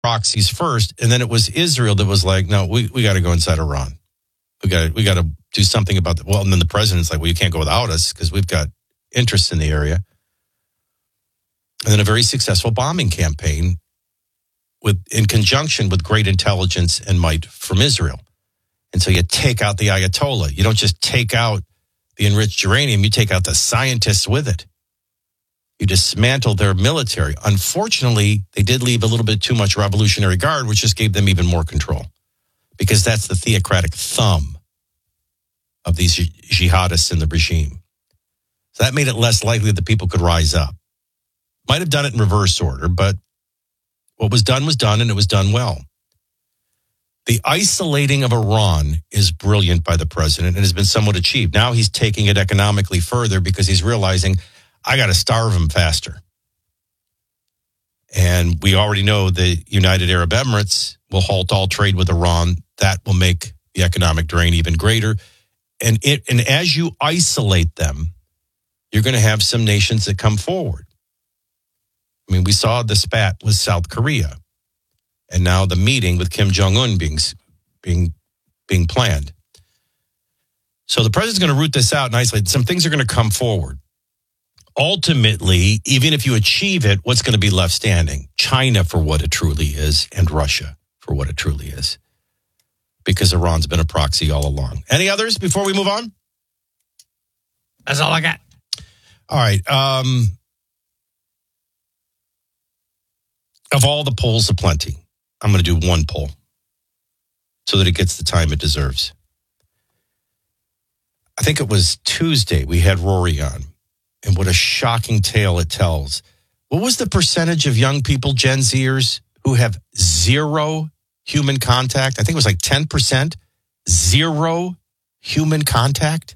proxies first, and then it was Israel that was like, no, we got to go inside Iran. We got to do something about that. Well, and then the president's like, well, you can't go without us because we've got interests in the area. And then a very successful bombing campaign in conjunction with great intelligence and might from Israel. And so you take out the Ayatollah. You don't just take out the enriched uranium, you take out the scientists with it. You dismantle their military. Unfortunately, they did leave a little bit too much Revolutionary Guard, which just gave them even more control. Because that's the theocratic thumb of these jihadists in the regime. So that made it less likely that people could rise up. Might have done it in reverse order, but what was done, and it was done well. The isolating of Iran is brilliant by the president and has been somewhat achieved. Now he's taking it economically further because he's realizing, I got to starve them faster. And we already know the United Arab Emirates will halt all trade with Iran. That will make the economic drain even greater. And as you isolate them, you're going to have some nations that come forward. I mean, we saw the spat with South Korea, and now the meeting with Kim Jong-un being planned. So the president's going to root this out and isolate. Some things are going to come forward. Ultimately, even if you achieve it, what's going to be left standing? China for what it truly is, and Russia for what it truly is. Because Iran's been a proxy all along. Any others before we move on? That's all I got. All right. Of all the polls aplenty, I'm going to do one poll so that it gets the time it deserves. I think it was Tuesday we had Rory on, and what a shocking tale it tells. What was the percentage of young people, Gen Zers, who have zero human contact? I think it was like 10%. Zero human contact.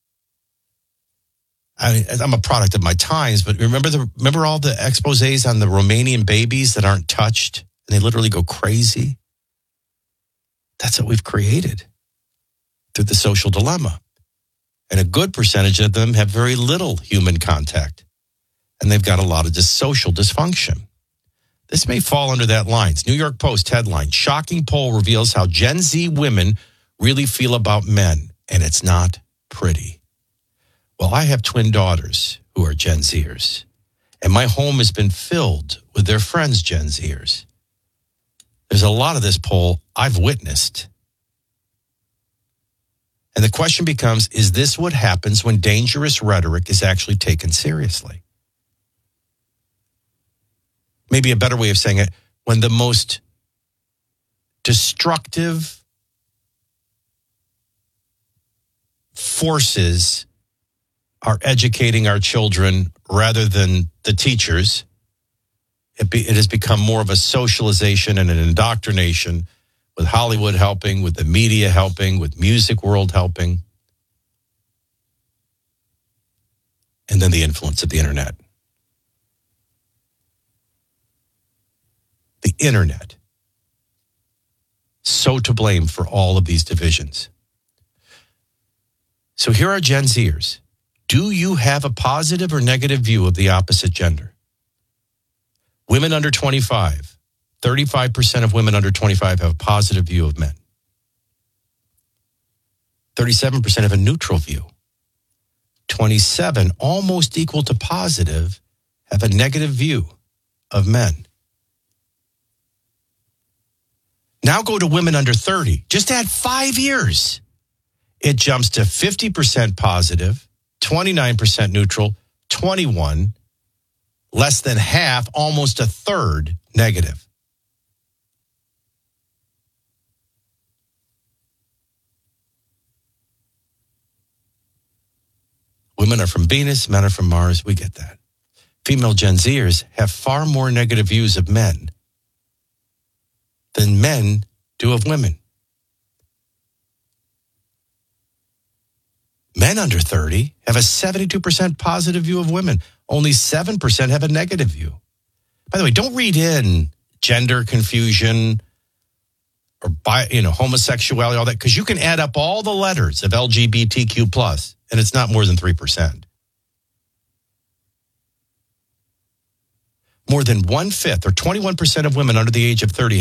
I'm a product of my times, but remember all the exposés on the Romanian babies that aren't touched and they literally go crazy? That's what we've created through the social dilemma. And a good percentage of them have very little human contact. And they've got a lot of social dysfunction. This may fall under that line. It's New York Post headline, shocking poll reveals how Gen Z women really feel about men. And it's not pretty. Well, I have twin daughters who are Gen Zers, and my home has been filled with their friends, Gen Zers. There's a lot of this poll I've witnessed. And the question becomes, is this what happens when dangerous rhetoric is actually taken seriously? Maybe a better way of saying it, when the most destructive forces are educating our children rather than the teachers. It has become more of a socialization and an indoctrination, with Hollywood helping, with the media helping, with music world helping. And then the influence of the internet. The internet. So to blame for all of these divisions. So here are Gen Zers. Do you have a positive or negative view of the opposite gender? Women under 25, 35% of women under 25 have a positive view of men. 37% have a neutral view. 27, almost equal to positive, have a negative view of men. Now go to women under 30. Just add 5 years. It jumps to 50% positive, 29% neutral, 21, less than half, almost a third negative. Women are from Venus, men are from Mars. We get that. Female Gen Zers have far more negative views of men than men do of women. Men under 30 have a 72% positive view of women. Only 7% have a negative view. By the way, don't read in gender confusion or homosexuality, all that, because you can add up all the letters of LGBTQ+, and it's not more than 3%. more than 1/5 or 21% of women under the age of 30